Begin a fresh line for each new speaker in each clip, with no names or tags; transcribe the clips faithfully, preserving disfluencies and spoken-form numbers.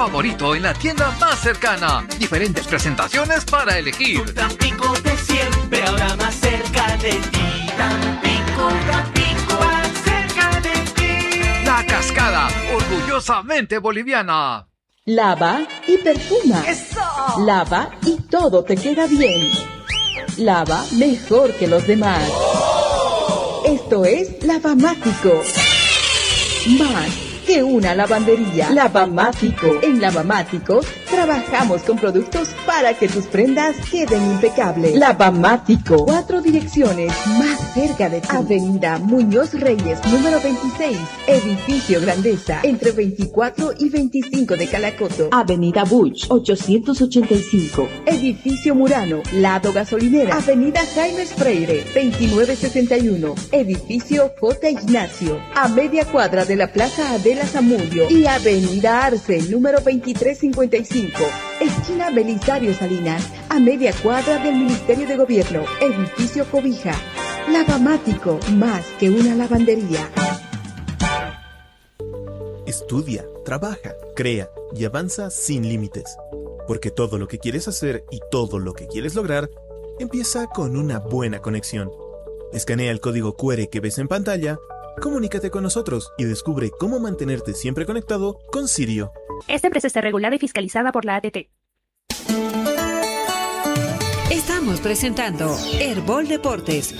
favorito en la tienda más cercana. Diferentes presentaciones para elegir.
Tu Tampico de siempre, ahora más cerca de ti. Tampico, Tampico, más cerca de ti.
La Cascada, orgullosamente boliviana.
Lava y perfuma.
¡Eso!
Lava y todo te queda bien. Lava mejor que los demás. Esto es Lavamático. Más que una lavandería. Lavamático. En Lavamático trabajamos con productos para que tus prendas queden impecables. Lavamático. Cuatro direcciones más cerca de ti. Avenida Muñoz Reyes, número veintiséis. Edificio Grandeza, entre veinticuatro y veinticinco de Calacoto. Avenida Buch, ochocientos ochenta y cinco. Edificio Murano, lado gasolinera. Avenida Jaime Freire, veintinueve sesenta y uno. Edificio J. Ignacio, a media cuadra de la Plaza Adela Zamudio. Y Avenida Arce, número veintitrés cincuenta y cinco. Esquina Belisario Salinas, a media cuadra del Ministerio de Gobierno. Edificio Cobija. Lavamático, más que una lavandería.
Estudia, trabaja, crea y avanza sin límites. Porque todo lo que quieres hacer y todo lo que quieres lograr empieza con una buena conexión. Escanea el código Q R que ves en pantalla, comunícate con nosotros y descubre cómo mantenerte siempre conectado con Sirio.
Esta empresa está regulada y fiscalizada por la A T T.
Estamos presentando Herbol Deportes.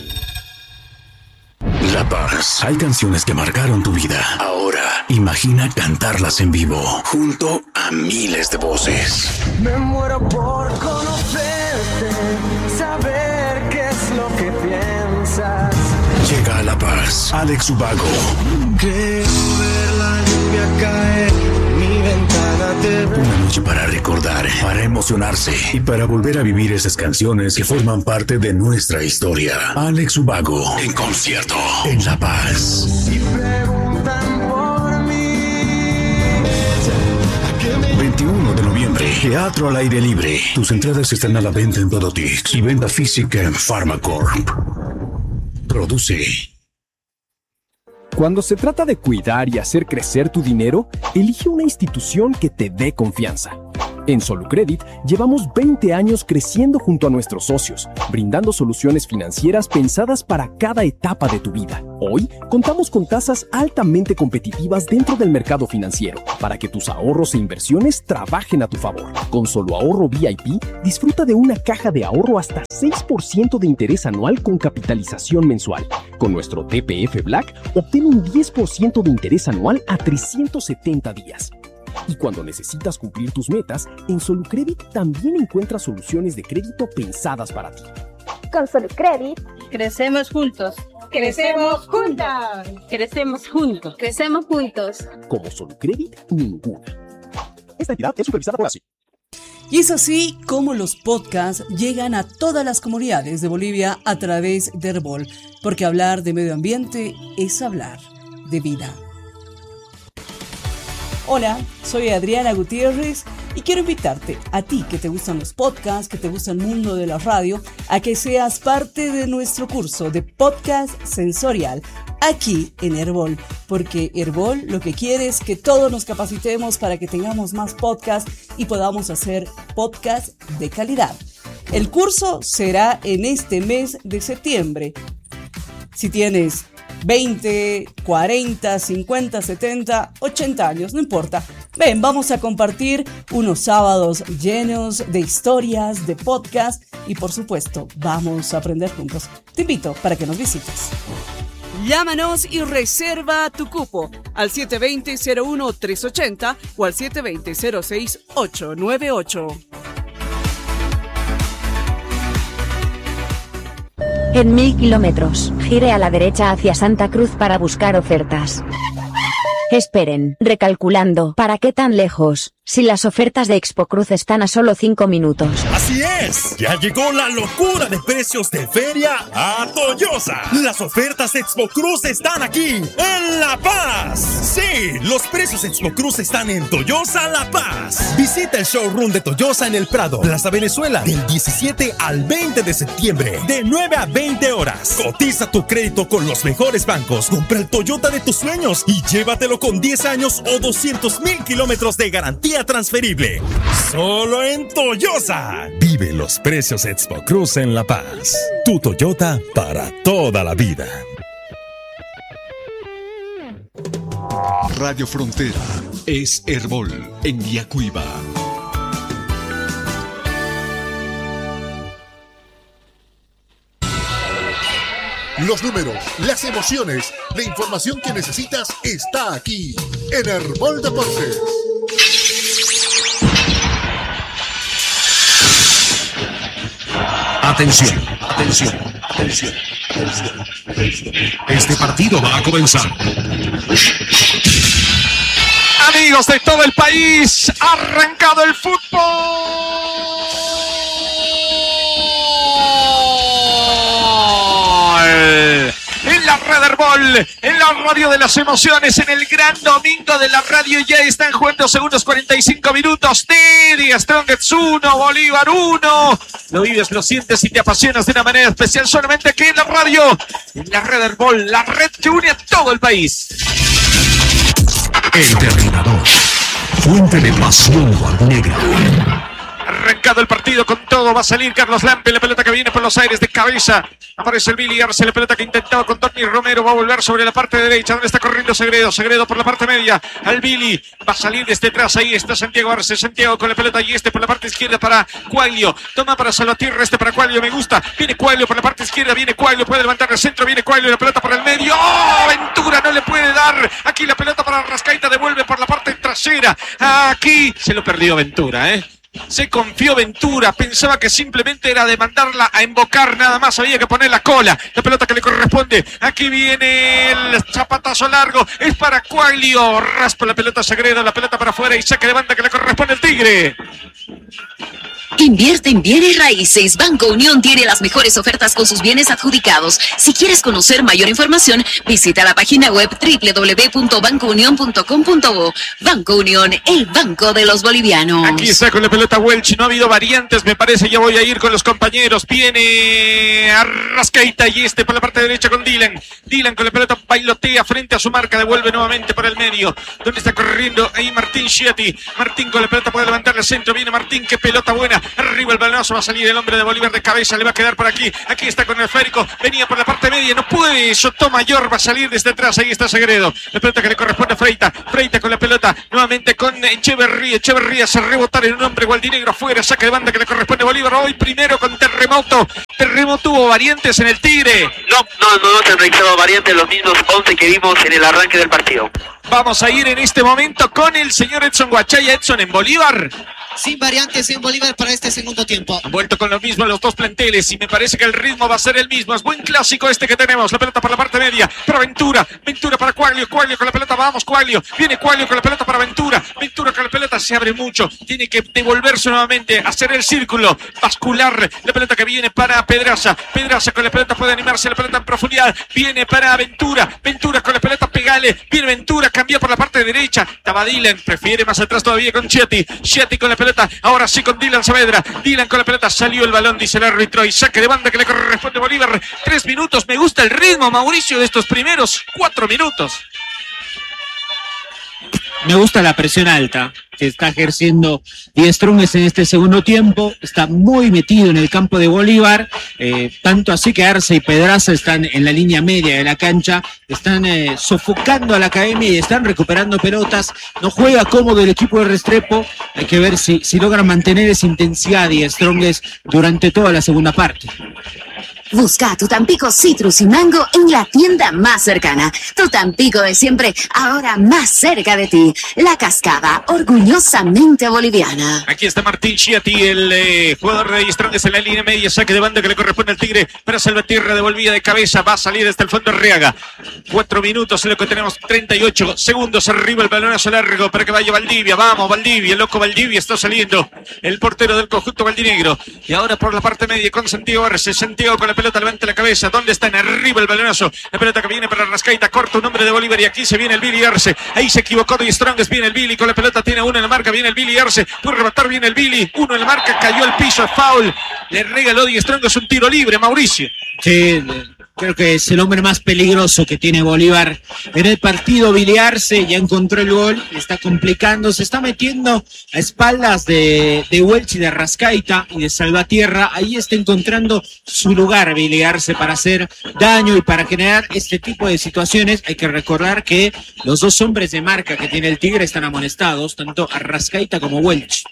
La Paz. Hay canciones que marcaron tu vida. Ahora, imagina cantarlas en vivo, junto a miles de voces.
Me muero por conocerte, saber qué es lo que piensas.
Llega a La Paz, Alex Ubago.
Quiero ver la lluvia caer, mi ventana te ve.
Una noche para recordar, para emocionarse y para volver a vivir esas canciones que forman parte de nuestra historia. Alex Ubago, en concierto, en La Paz.
Y preguntan por mí.
veintiuno de noviembre, teatro al aire libre. Tus entradas están a la venta en Podotix y venta física en Pharmacorp. Produce.
Cuando se trata de cuidar y hacer crecer tu dinero, elige una institución que te dé confianza. En Solucredit llevamos veinte años creciendo junto a nuestros socios, brindando soluciones financieras pensadas para cada etapa de tu vida. Hoy contamos con tasas altamente competitivas dentro del mercado financiero para que tus ahorros e inversiones trabajen a tu favor. Con Solo Ahorro V I P, disfruta de una caja de ahorro hasta seis por ciento de interés anual con capitalización mensual. Con nuestro T P F Black, obtén un diez por ciento de interés anual a trescientos setenta días. Y cuando necesitas cumplir tus metas, en Solucredit también encuentras soluciones de crédito pensadas para ti.
Con Solucredit,
crecemos juntos.
¡Crecemos juntas!
Crecemos juntos.
¡Crecemos juntos!
Como Solucredit, ninguna. Esta entidad es supervisada por A S I.
Y es así como los podcasts llegan a todas las comunidades de Bolivia a través de Herbol, porque hablar de medio ambiente es hablar de vida. Hola, soy Adriana Gutiérrez y quiero invitarte, a ti que te gustan los podcasts, que te gusta el mundo de la radio, a que seas parte de nuestro curso de podcast sensorial aquí en Herbol, porque Herbol lo que quiere es que todos nos capacitemos para que tengamos más podcasts y podamos hacer podcasts de calidad. El curso será en este mes de septiembre. Si tienes veinte, cuarenta, cincuenta, setenta, ochenta años, no importa. Ven, vamos a compartir unos sábados llenos de historias, de podcast y por supuesto, vamos a aprender juntos. Te invito para que nos visites. Llámanos y reserva tu cupo al siete dos cero, cero uno tres ocho cero o al siete dos cero, cero seis ocho nueve ocho.
En mil kilómetros, gire a la derecha hacia Santa Cruz para buscar ofertas. Esperen, recalculando, ¿para qué tan lejos? Si las ofertas de Expo Cruz están a solo cinco minutos.
¡Así es! Ya llegó la locura de precios de feria a Toyosa. Las ofertas de Expo Cruz están aquí, en La Paz. Sí, los precios de Expo Cruz están en Toyosa La Paz. Visita el showroom de Toyosa en el Prado, Plaza Venezuela, del diecisiete al veinte de septiembre, de nueve a veinte horas. Cotiza tu crédito con los mejores bancos. Compra el Toyota de tus sueños y llévatelo con diez años o doscientos mil kilómetros de garantía garantía transferible. Solo en Toyosa. Vive los precios Expo Cruz en La Paz. Tu Toyota para toda la vida.
Radio Frontera es Herbol en Yacuiba.
Los números, las emociones, la información que necesitas está aquí en Herbol Deportes.
Atención, atención, atención, atención. Este partido va a comenzar.
Amigos de todo el país, ha arrancado el fútbol. En la Red Herbol, en la radio de las emociones, en el gran domingo de la radio, ya están jugando segundos cuarenta y cinco minutos. Teddy Strongets uno, Bolívar uno. Lo vives, lo sientes y te apasionas de una manera especial solamente aquí en la radio, en la Red Herbol, la red que une a todo el país.
El Terminador, fuente de pasión negra.
Arrancado el partido con todo, va a salir Carlos Lampe, la pelota que viene por los aires de cabeza. Aparece el Billy Arce, la pelota que intentaba con Tony Romero, va a volver sobre la parte derecha, donde está corriendo Segredo, Segredo por la parte media, al Billy, va a salir desde atrás, ahí está Santiago Arce, Santiago con la pelota y este por la parte izquierda para Cuaglio, toma para Salvatierra, este para Cuaglio, me gusta, viene Cuaglio por la parte izquierda, viene Cuaglio, puede levantar el centro, viene Cuaglio, la pelota por el medio, ¡oh! Ventura no le puede dar, aquí la pelota para Rascaita, devuelve por la parte trasera, aquí se lo perdió Ventura, eh. Se confió Ventura, pensaba que simplemente era de mandarla a embocar, nada más había que poner la cola, la pelota que le corresponde, aquí viene el zapatazo largo, es para Cuaglio, raspa la pelota Sagredo, la pelota para afuera y saque de banda que le corresponde al Tigre.
Invierte en bienes raíces. Banco Unión tiene las mejores ofertas con sus bienes adjudicados. Si quieres conocer mayor información, visita la página web doble u doble u doble u punto banco unión punto com punto bo. Banco Unión, el banco de los bolivianos.
Aquí está con la pelota Welch, no ha habido variantes, me parece, ya voy a ir con los compañeros. Viene Arrascaita y este por la parte derecha con Dylan. Dylan con la pelota bailotea frente a su marca, devuelve nuevamente por el medio. ¿Dónde está corriendo? Ahí Martín Schiatti. Martín con la pelota puede levantar el centro, viene Martín, qué pelota buena. Arriba el balonazo, va a salir el hombre de Bolívar de cabeza, le va a quedar por aquí. Aquí está con el esférico, venía por la parte media, no puede. Sotomayor va a salir desde atrás, ahí está Sagredo. La pelota que le corresponde a Freita. Freita con la pelota, nuevamente con Echeverría. Echeverría se rebotar en un hombre gualdinegro afuera, saque de banda que le corresponde a Bolívar. Hoy primero con Terremoto. Terremoto tuvo variantes en el Tigre.
No, no, no, no se han realizado variantes, los mismos once que vimos en el arranque del partido.
Vamos a ir en este momento con el señor Edson Guachaya. Edson, en Bolívar.
Sin variantes en Bolívar para este segundo tiempo.
Han vuelto con lo mismo los dos planteles y me parece que el ritmo va a ser el mismo. Es buen clásico este que tenemos. La pelota para la parte media, para Ventura. Ventura para Cuaglio. Cuaglio con la pelota, vamos Cuaglio. Viene Cuaglio con la pelota para Ventura. Ventura con la pelota, se abre mucho. Tiene que devolverse nuevamente, hacer el círculo, bascular. La pelota que viene para Pedraza. Pedraza con la pelota puede animarse, la pelota en profundidad. Viene para Ventura. Ventura con la pelota, pegale. Viene Ventura, cambia por la parte derecha. Tabadilen prefiere más atrás todavía con Schiatti. Schiatti con la pelota, ahora sí con Dylan Saavedra. Dylan con la pelota, salió el balón, dice el árbitro, y saque de banda que le corresponde a Bolívar. Tres minutos, me gusta el ritmo, Mauricio, de estos primeros cuatro minutos.
Me gusta la presión alta que está ejerciendo Die Strongest en este segundo tiempo. Está muy metido en el campo de Bolívar, eh, tanto así que Arce y Pedraza están en la línea media de la cancha, están eh, sofocando a la academia y están recuperando pelotas. No juega cómodo el equipo de Restrepo. Hay que ver si, si logran mantener esa intensidad Die Strongest durante toda la segunda parte.
Busca tu Tampico Citrus y Mango en la tienda más cercana. Tu Tampico de siempre, ahora más cerca de ti. La Cascada, orgullosamente boliviana.
Aquí está Martín Schiatti, el eh, jugador de Die Strongest en la línea media. Saque de banda que le corresponde al Tigre para Salvatierra, devolvía de cabeza. Va a salir hasta el fondo Arriaga. Cuatro minutos, en lo que tenemos treinta y ocho segundos. Arriba el balonazo largo para que vaya Valdivia. Vamos, Valdivia, el loco Valdivia está saliendo. El portero del conjunto valdinegro. Y ahora por la parte media con Santiago Arce. Santiago con la pelota, levanta la cabeza. ¿Dónde está? En arriba el balonazo. La pelota que viene para Rascaita, corta un hombre de Bolívar y aquí se viene el Billy Arce. Ahí se equivocó Die Strongest, viene el Billy con la pelota, tiene uno en la marca, viene el Billy Arce, puede rematar, viene el Billy, uno en la marca, cayó al piso, foul. Le regaló Die Strongest un tiro libre, Mauricio.
Sí, creo que es el hombre más peligroso que tiene Bolívar en el partido. Billy Arce ya encontró el gol, le está complicando, se está metiendo a espaldas de, de Welch y de Arrascaita y de Salvatierra. Ahí está encontrando su lugar Billy Arce para hacer daño y para generar este tipo de situaciones. Hay que recordar que los dos hombres de marca que tiene el Tigre están amonestados, tanto Arrascaita como Welch.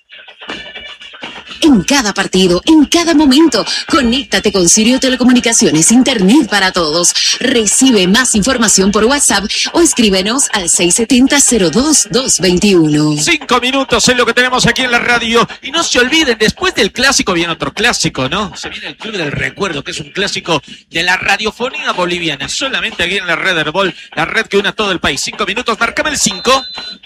En cada partido, en cada momento, conéctate con Sirio Telecomunicaciones, Internet para todos. Recibe más información por WhatsApp o escríbenos al seis siete cero, cero dos dos dos uno.
Cinco minutos es lo que tenemos aquí en la radio. Y no se olviden, después del clásico viene otro clásico, ¿no? Se viene el Club del Recuerdo, que es un clásico de la radiofonía boliviana. Solamente aquí en la red Herbol, la red que une a todo el país. Cinco minutos, marcame el cinco.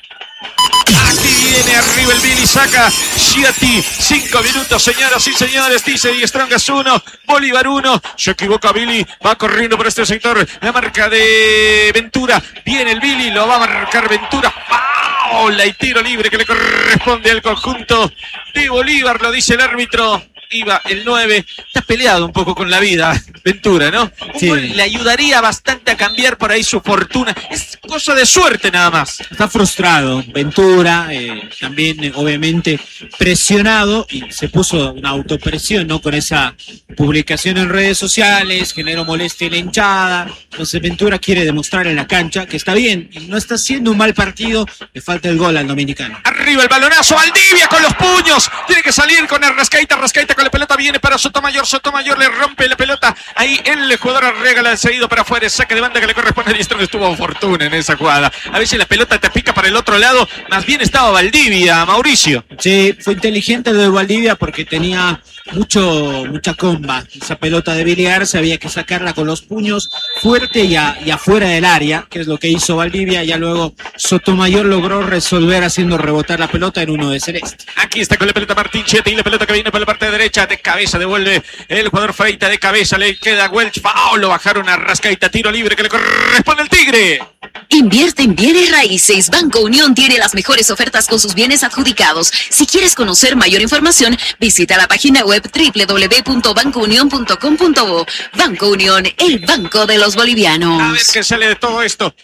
Aquí viene arriba el Billy, saca Chiati. Cinco minutos, señoras y señores. Dice Die Strongest uno, Bolívar uno. Se equivoca Billy, va corriendo por este sector. La marca de Ventura. Viene el Billy, lo va a marcar Ventura. Paola y tiro libre que le corresponde al conjunto de Bolívar, lo dice el árbitro. Iba el nueve, está peleado un poco con la vida, Ventura, ¿no? Un
Sí.
gol le ayudaría bastante a cambiar por ahí su fortuna. Es cosa de suerte nada más.
Está frustrado Ventura, eh, también eh, obviamente presionado, y se puso una autopresión, ¿no? Con esa publicación en redes sociales, generó molestia en la hinchada. Entonces Ventura quiere demostrar en la cancha que está bien y no está haciendo un mal partido. Le falta el gol al dominicano.
Arriba el balonazo, Valdivia con los puños. Tiene que salir con Arrascaita, Arrascaita con la pelota, viene para Sotomayor, Sotomayor le rompe la pelota. Ahí el jugador Arrega la ha seguido para afuera, saque de banda que le corresponde a Diestro, que estuvo fortuna en esa jugada. A veces la pelota te pica para el otro lado, más bien estaba Valdivia, Mauricio.
Sí, fue inteligente lo de Valdivia porque tenía mucho, mucha comba. Esa pelota de Billy Arce había que sacarla con los puños fuerte y, a, y afuera del área, que es lo que hizo Valdivia. Ya luego Sotomayor logró resolver haciendo rebotar la pelota en uno de celeste.
Aquí está con la pelota Martín Chieti y la pelota que viene por la parte derecha, de cabeza devuelve el jugador Freita, de cabeza le queda Welch, foul, lo bajaron a Arrascaita, tiro libre que le corresponde al Tigre.
Invierte en bienes raíces. Banco Unión tiene las mejores ofertas con sus bienes adjudicados. Si quieres conocer mayor información, visita la página web doble u doble u doble u punto banco unión punto com punto bo. Banco Unión, el banco de los bolivianos.
A ver qué sale de todo esto.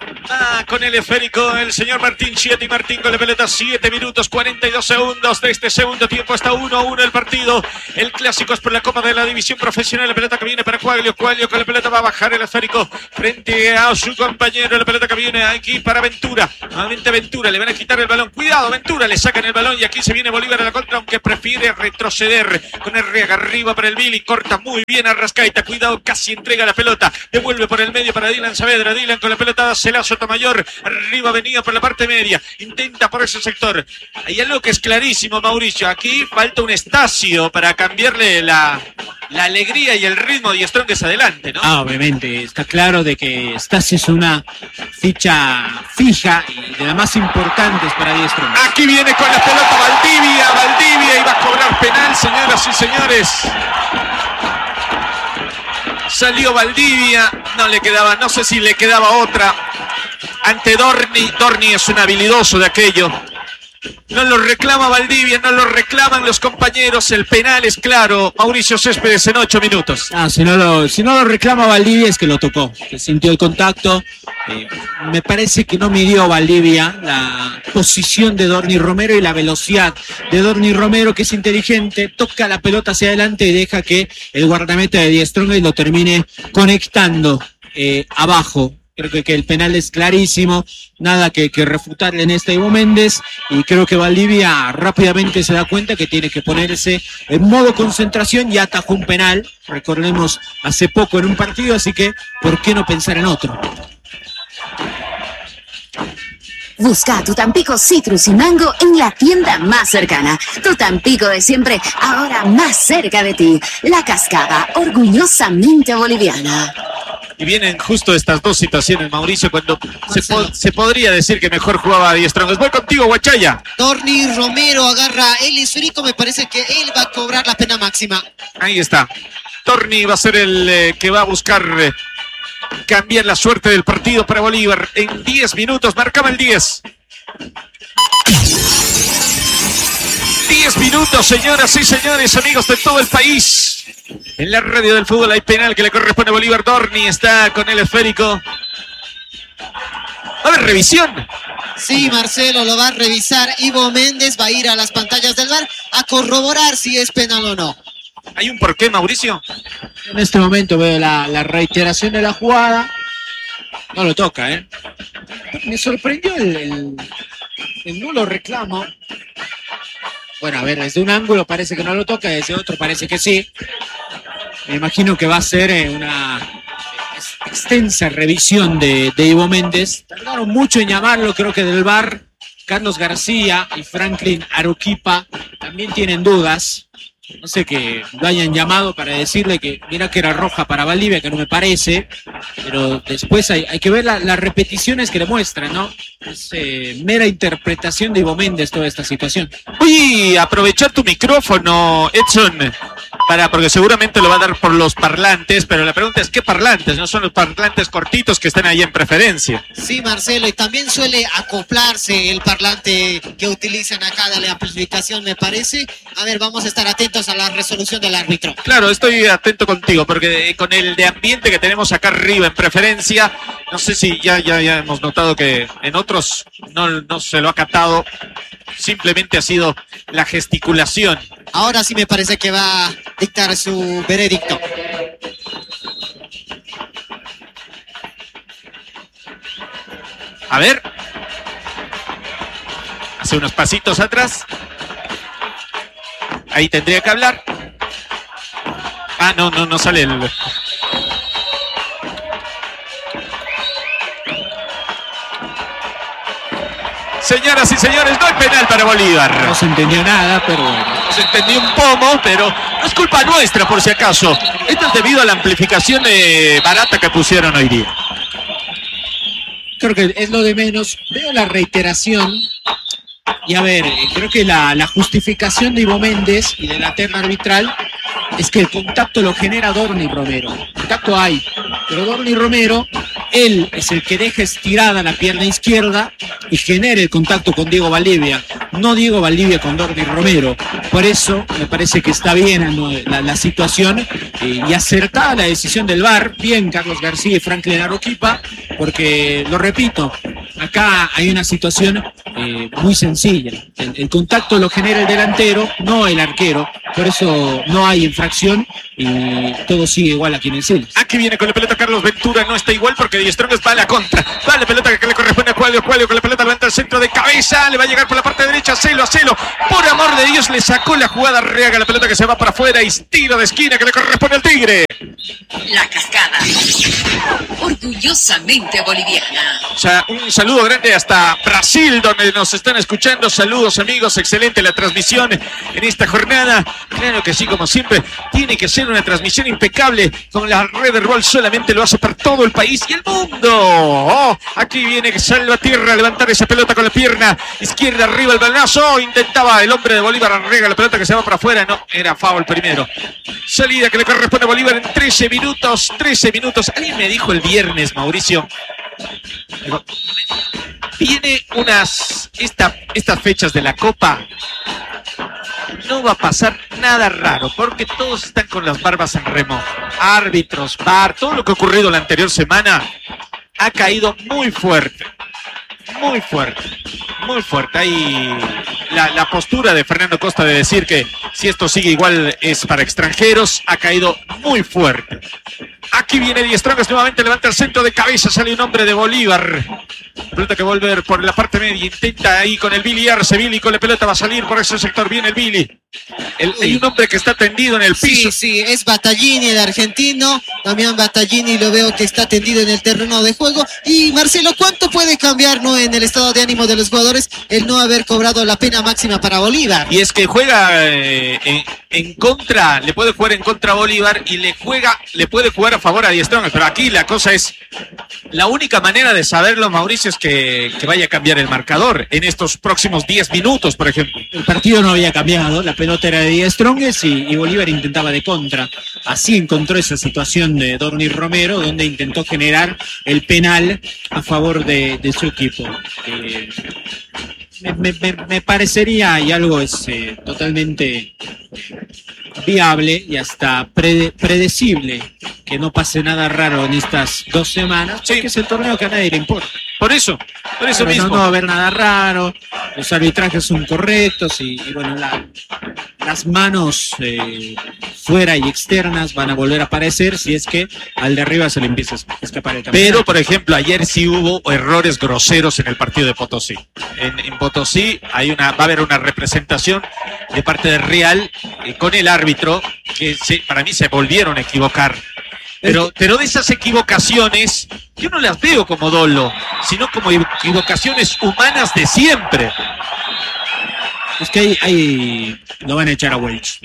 Ah, con el esférico el señor Martín Chieti. Martín con la pelota, siete minutos cuarenta y dos segundos de este segundo tiempo. Está uno a uno el partido. El clásico es por la Copa de la División Profesional. La pelota que viene para Cuaglio. Cuaglio con la pelota va a bajar el esférico frente a su compañero. La pelota que viene aquí para Ventura. Nuevamente Ventura, le van a quitar el balón. Cuidado, Ventura, le sacan el balón y aquí se viene Bolívar a la contra, aunque prefiere retroceder. Con Arriaga arriba para el Billy. Corta muy bien a Arrascaita. Cuidado, casi entrega la pelota. Devuelve por el medio para Dylan Saavedra. Dylan con la pelota, se la Sotomayor. Arriba venía por la parte media. Intenta por ese sector. Hay algo que es clarísimo, Mauricio. Aquí falta un Estacio para cambiarle la, la alegría y el ritmo de Strongest adelante, ¿no?
Ah, obviamente, está claro de que Stasi es una ficha fija y de las más importantes para Die Strongest.
Aquí viene con la pelota Valdivia, Valdivia iba a cobrar penal, señoras y señores. Salió Valdivia, no le quedaba, no sé si le quedaba otra. Ante Dorni, Dorni es un habilidoso de aquello. No lo reclama Valdivia, no lo reclaman los compañeros. El penal es claro. Mauricio Céspedes en ocho minutos.
Ah, si no lo, si no lo reclama Valdivia es que lo tocó, que sintió el contacto. Eh, me parece que no midió Valdivia la posición de Dorni Romero y la velocidad de Dorni Romero, que es inteligente, toca la pelota hacia adelante y deja que el guardameta de Die Strongest lo termine conectando eh, abajo. Creo que, que el penal es clarísimo, nada que, que refutarle en este Ivo Méndez, y creo que Valdivia rápidamente se da cuenta que tiene que ponerse en modo concentración y atajó un penal, recordemos, hace poco en un partido, así que ¿por qué no pensar en otro?
Busca tu Tampico Citrus y Mango en la tienda más cercana. Tu Tampico de siempre, ahora más cerca de ti. La Cascada, orgullosamente boliviana.
Y vienen justo estas dos situaciones, Mauricio, cuando se, po se podría decir que mejor jugaba Die Strongest. Voy contigo, Guachaya.
Dorni Romero agarra el esférico, me parece que él va a cobrar la pena máxima.
Ahí está. Dorni va a ser el eh, que va a buscar eh, cambiar la suerte del partido para Bolívar. En diez minutos, marcaba el diez. diez minutos, señoras y señores, amigos de todo el país. En la radio del fútbol hay penal que le corresponde a Bolívar. Dorni está con el esférico. A ver, revisión.
Sí, Marcelo lo va a revisar. Ivo Méndez va a ir a las pantallas del V A R a corroborar si es penal o no.
¿Hay un porqué, Mauricio?
En este momento veo la, la reiteración de la jugada. No lo toca, ¿eh? Me sorprendió el, el, el nulo reclamo. Bueno, a ver, desde un ángulo parece que no lo toca, desde otro parece que sí. Me imagino que va a ser eh, una extensa revisión de, de Ivo Méndez. Tardaron mucho en llamarlo, creo que del V A R. Carlos García y Franklin Arequipa también tienen dudas. No sé que lo hayan llamado para decirle que mira que era roja para Valdivia, que no me parece, pero después hay, hay que ver la, las repeticiones que le muestran, ¿no? Es eh, mera interpretación de Ivo Méndez toda esta situación.
Uy, aprovechar tu micrófono, Edson, para, porque seguramente lo va a dar por los parlantes, pero la pregunta es ¿qué parlantes? No son los parlantes cortitos que están ahí en preferencia.
Sí, Marcelo, y también suele acoplarse el parlante que utilizan acá de la amplificación, me parece. A ver, vamos a estar atentos a la resolución del árbitro.
Claro, estoy atento contigo, porque con el de ambiente que tenemos acá arriba en preferencia, no sé si ya, ya, ya hemos notado que en otros no, no se lo ha captado, simplemente ha sido la gesticulación.
Ahora sí me parece que va a dictar su veredicto.
A ver. Hace unos pasitos atrás. Ahí tendría que hablar. Ah, no, no, no sale el... Señoras y señores, no hay penal para Bolívar.
No se entendió nada, pero bueno.
No se entendió un pomo, pero no es culpa nuestra, por si acaso. Esto es debido a la amplificación eh, barata que pusieron hoy día.
Creo que es lo de menos. Veo la reiteración. Y a ver, creo que la, la justificación de Ivo Méndez y de la terna arbitral es que el contacto lo genera Dorni Romero. Contacto hay, pero Dorni Romero, él es el que deja estirada la pierna izquierda y genera el contacto con Diego Valdivia, no Diego Valdivia con Dorni Romero. Por eso me parece que está bien, ¿no?, la, la situación eh, y acertada la decisión del V A R. Bien Carlos García y Franklin Arequipa, porque lo repito, acá hay una situación eh, muy sencilla. El, el contacto lo genera el delantero, no el arquero. Por eso no hay infracción y todo sigue igual aquí en el Siles.
Aquí viene con la pelota Carlos Ventura, no está igual porque Die Strongest va a la contra. Va la pelota que le corresponde a Cuello, Cuello con la pelota levanta el centro de cabeza, le va a llegar por la parte derecha, Celo a Celo. Por amor de Dios, le sacó la jugada Arriaga, la pelota que se va para afuera y tiro de esquina que le corresponde al Tigre.
La Cascada, orgullosamente boliviana.
O sea, un saludo grande hasta Brasil, donde nos están escuchando. Saludos amigos, excelente la transmisión en esta jornada. Claro que sí, como siempre, tiene que ser una transmisión impecable. Con la red Herbol solamente lo hace para todo el país y el mundo. Oh, aquí viene Salvatierra a levantar esa pelota con la pierna izquierda, arriba el balazo. Intentaba el hombre de Bolívar, Arriaga la pelota que se va para afuera. No, era foul primero. Salida que le corresponde a Bolívar en trece minutos. trece minutos. Alguien me dijo el viernes, Mauricio. Viene unas esta, estas fechas de la Copa. No va a pasar nada raro porque todos están con las barbas en remojo. Árbitros, V A R, todo lo que ha ocurrido la anterior semana ha caído muy fuerte. Muy fuerte. Muy fuerte. Hay la, la postura de Fernando Costa de decir que si esto sigue igual es para extranjeros. Ha caído muy fuerte. Aquí viene Die Strongest nuevamente, levanta el centro de cabeza, sale un hombre de Bolívar. Pelota que volver por la parte media, intenta ahí con el Billy Arce, Billy con la pelota va a salir por ese sector, viene el Billy. El, hay un hombre que está tendido en el piso.
Sí, sí, es Battaglini, el argentino. Damián Battaglini lo veo que está tendido en el terreno de juego. Y Marcelo, ¿cuánto puede cambiar, no, en el estado de ánimo de los jugadores el no haber cobrado la pena máxima para Bolívar?
Y es que juega eh, en, en contra, le puede jugar en contra a Bolívar y le juega, le puede jugar a favor a Die Strongest. Pero aquí la cosa es, la única manera de saberlo, Mauricio, es que, que vaya a cambiar el marcador en estos próximos diez minutos, por ejemplo.
El partido no había cambiado, la pelota era de Die Strongest y, y Bolívar intentaba de contra. Así encontró esa situación de Dorni Romero, donde intentó generar el penal a favor de, de su equipo. Eh, me, me, me parecería, y algo es eh, totalmente viable y hasta pre- predecible que no pase nada raro en estas dos semanas, sí, que es el torneo que a nadie le importa.
Por eso, por eso
Pero
mismo.
No, no va a haber nada raro, los arbitrajes son correctos y, y bueno, la, las manos eh, fuera y externas van a volver a aparecer si es que al de arriba se le empieza a escapar el campeonato.
Pero, por ejemplo, ayer sí hubo errores groseros en el partido de Potosí. En, en Potosí hay una, va a haber una representación de parte de Real eh, con el árbitro que se, para mí se volvieron a equivocar. Pero, pero de esas equivocaciones, yo no las veo como dolo, sino como equivocaciones humanas de siempre.
Es que ahí, ahí lo van a echar a Welch.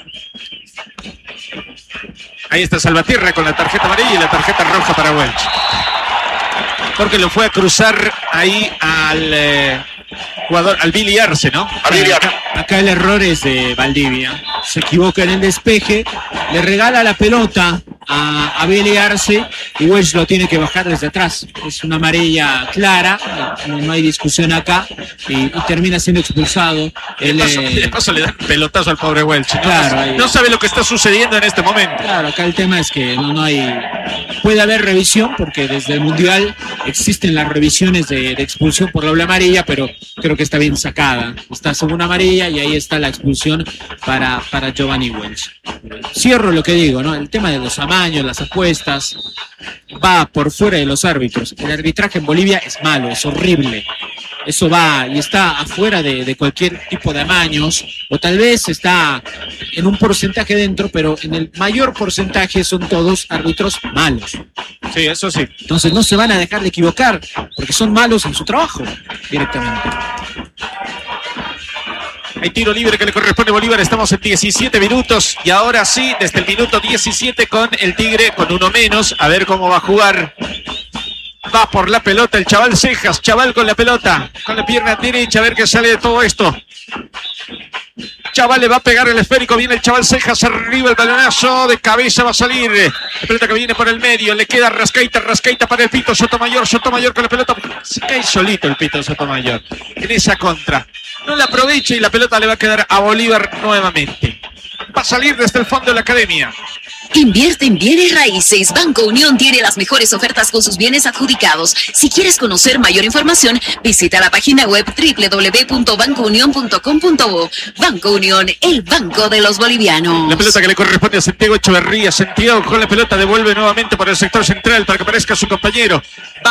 Ahí está Salvatierra con la tarjeta amarilla y la tarjeta roja para Welch. Porque lo fue a cruzar ahí al eh, jugador, al Billy Arce, ¿no?
Acá, acá el error es de Valdivia. Se equivoca en el despeje, le regala la pelota a, a Billy Arce y Welch lo tiene que bajar desde atrás. Es una amarilla clara, no, no hay discusión acá y, y termina siendo expulsado.
De paso, de paso le dan pelotazo al pobre Welch. ¿No?
Claro, ahí,
no sabe lo que está sucediendo en este momento.
Claro, acá el tema es que no, no hay... Puede haber revisión porque desde el Mundial existen las revisiones de, de expulsión por doble amarilla, pero creo que está bien sacada. Está segunda amarilla y ahí está la expulsión para, para Giovanni Welch. Cierro lo que digo, ¿no? El tema de los amaños, las apuestas, va por fuera de los árbitros. El arbitraje en Bolivia es malo, es horrible. Eso va y está afuera de, de cualquier tipo de amaños, o tal vez está en un porcentaje dentro, pero en el mayor porcentaje son todos árbitros malos.
Sí, eso sí.
Entonces no se van a dejar de equivocar, porque son malos en su trabajo, directamente.
Hay tiro libre que le corresponde a Bolívar, estamos en diecisiete minutos y ahora sí, desde el minuto diecisiete con el Tigre con uno menos, a ver cómo va a jugar. Va por la pelota el chaval Cejas, chaval con la pelota, con la pierna derecha, a ver qué sale de todo esto. Chaval le va a pegar el esférico, viene el chaval Cejas, arriba el balonazo, de cabeza va a salir. La pelota que viene por el medio, le queda Rascaita, Rascaita para el Pito Sotomayor, Sotomayor con la pelota. Se cae solito el Pito Sotomayor en esa contra. No la aprovecha y la pelota le va a quedar a Bolívar nuevamente. Va a salir desde el fondo de la academia.
Invierte en bienes raíces. Banco Unión tiene las mejores ofertas con sus bienes adjudicados. Si quieres conocer mayor información, visita la página web doble u doble u doble u punto banco unión punto com punto bo. Banco Unión, el banco de los bolivianos.
La pelota que le corresponde a Santiago Echeverría. Santiago con la pelota devuelve nuevamente por el sector central para que aparezca su compañero.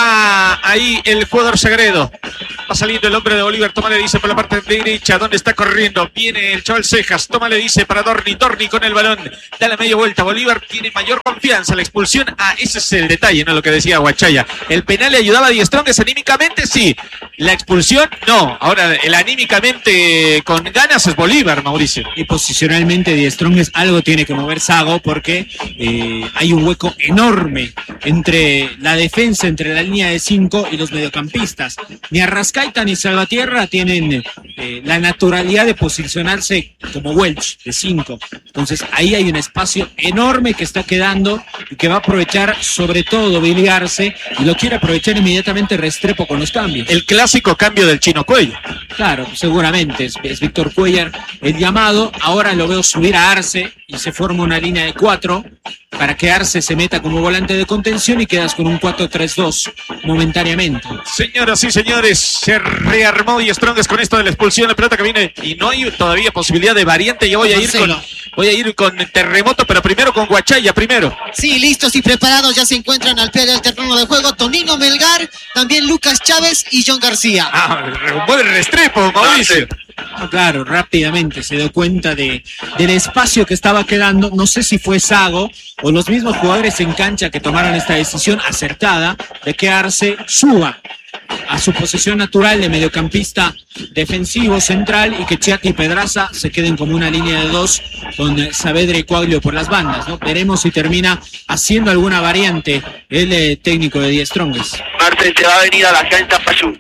Va ahí el jugador Sagredo. Va saliendo el hombre de Bolívar. Toma, le dice por la parte derecha. ¿Dónde está corriendo? Viene el chaval Cejas. Toma, le dice para Dorni. Dorni con el balón. Da la media vuelta. Bolívar tiene mayor confianza. La expulsión. Ah, ese es el detalle, ¿no? Lo que decía Huachaya. El penal le ayudaba a Die Strongest anímicamente, sí. La expulsión, no. Ahora, el anímicamente con ganas es Bolívar, Mauricio.
Y posicionalmente Die Strongest algo tiene que mover Sago porque eh, hay un hueco enorme entre la defensa, entre la línea de cinco y los mediocampistas. Ni Arrascaita ni Salvatierra tienen eh, la naturalidad de posicionarse como Welch, de cinco. Entonces ahí hay un espacio enorme que está quedando y que va a aprovechar sobre todo Billy Arce y lo quiere aprovechar inmediatamente Restrepo con los cambios.
El clásico cambio del Chino Cuellar.
Claro, seguramente es, es Víctor Cuellar el llamado. Ahora lo veo subir a Arce y se forma una línea de cuatro para que Arce se meta como volante de contención y quedas con un cuatro tres dos momentáneamente.
Señoras y señores, se rearmó Die Strongest con esto de la expulsión. La pelota que viene y no hay todavía posibilidad de variante. Yo voy a ir con, voy a ir con Terremoto, pero primero con Huachaya, primero.
Sí, listos y preparados, ya se encuentran al pie del terreno de juego Tonino Melgar, también Lucas Chávez y John García.
Ah, buen Restrepo, Mauricio.
Ah, claro, rápidamente se dio cuenta de, del espacio que estaba quedando. No sé si fue Sago o los mismos jugadores en cancha que tomaron esta decisión acertada de que Arce suba a su posición natural de mediocampista defensivo central y que Chiati y Pedraza se queden como una línea de dos con Saavedra y Coaglio por las bandas, ¿no? Veremos si termina haciendo alguna variante el eh, técnico de Die Strongest.
Martes se va a venir a la cancha Payú.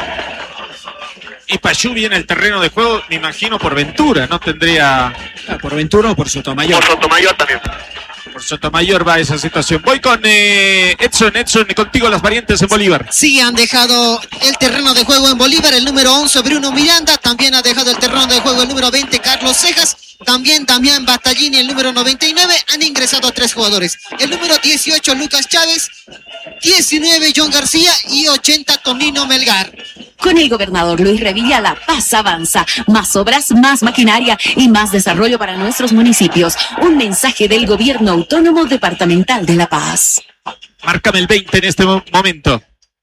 Y Payú viene al terreno de juego, me imagino, por Ventura, ¿no? Tendría...
Ah, por Ventura o por Sotomayor.
Por Sotomayor también.
Por Sotomayor va esa situación. Voy con eh, Edson, Edson, contigo las variantes en Bolívar.
Sí, han dejado el terreno de juego en Bolívar el número once Bruno Miranda, también ha dejado el terreno de juego el número veinte Carlos Cejas también Damián Battaglini, el número noventa y nueve, han ingresado tres jugadores. El número dieciocho, Lucas Chávez, diecinueve, John García y ochenta, Tonino Melgar.
Con el gobernador Luis Revilla, La Paz avanza. Más obras, más maquinaria y más desarrollo para nuestros municipios. Un mensaje del Gobierno Autónomo Departamental de La Paz.
Márcame el veinte en este momento.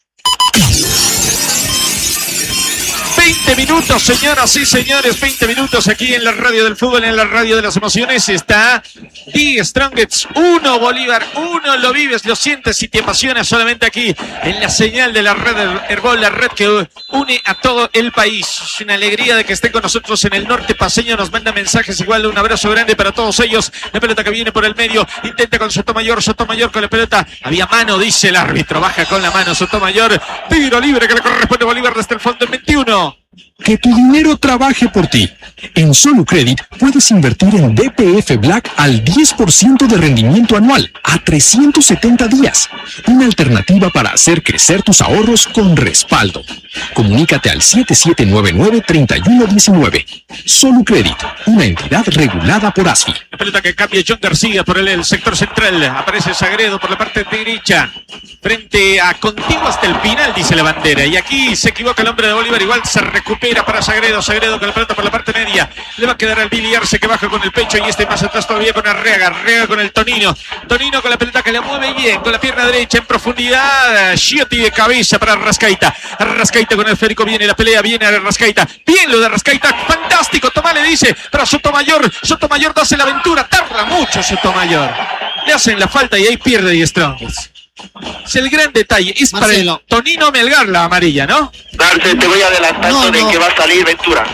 veinte minutos, señoras y señores, veinte minutos aquí en la radio del fútbol, en la radio de las emociones. Está The Strongest, uno Bolívar, uno lo vives, lo sientes y te apasiona solamente aquí en la señal de la red Herbol, la red que une a todo el país. Es una alegría de que estén con nosotros en el norte paseño, nos manda mensajes igual, un abrazo grande para todos ellos. La pelota que viene por el medio, intenta con Sotomayor, Sotomayor con la pelota, había mano, dice el árbitro, baja con la mano Sotomayor, tiro libre que le corresponde a Bolívar desde el fondo en veintiuno.
Que tu dinero trabaje por ti. En Solucredit puedes invertir en B P F Black al diez por ciento de rendimiento anual a trescientos setenta días. Una alternativa para hacer crecer tus ahorros con respaldo. Comunícate al siete siete nueve nueve, tres uno uno nueve. Solucredit, una entidad regulada por ASFI.
La pelota que cambia John García por el, el sector central. Aparece Sagredo por la parte derecha. Frente a Contigo hasta el final, dice la bandera. Y aquí se equivoca el hombre de Bolívar. Igual se recupera para Sagredo. Sagredo con la pelota por la parte media. Le va a quedar al Billy Arce que baja con el pecho. Y este más atrás todavía con Arreaga. Arreaga con el Tonino. Tonino con la pelota que le mueve bien. Con la pierna derecha en profundidad. Schioti de cabeza para Arrascaita. Arrascaita con el esférico. Viene la pelea. Viene Arrascaita. Bien lo de Arrascaita. Fantástico. Tomás le dice para Sotomayor. Sotomayor hace la aventura. Tarda mucho Sotomayor. Le hacen la falta y ahí pierde Die Strongest. Es el gran detalle. Es Marcelo. Para el Tonino Melgar la amarilla, ¿no?
Darce, te voy adelantando no, de no. que va a salir Ventura.